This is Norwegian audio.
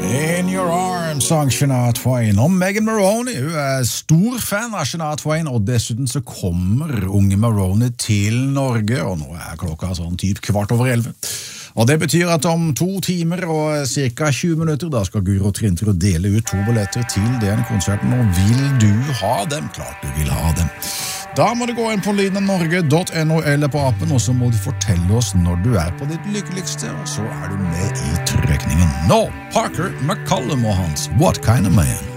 In Your Arms sang Shania Twain. Og Megan Maroney, hun stor fan av Shania Twain, og dessuten så kommer unge Maroney til Norge, og nå klokka sånn typ 11:15. Og det betyr at om 2 timer og cirka 20 minutter, da skal Guro Trinter dele ut 2 billetter til den konserten, og vil du ha dem? Klart du vil ha dem. Da må du gå inn på lydnorge.no eller på appen, og så må du fortelle oss når du på ditt lykkeligste, og så du med i trekningen. Nå, Parker McCollum og hans What Kind of Man?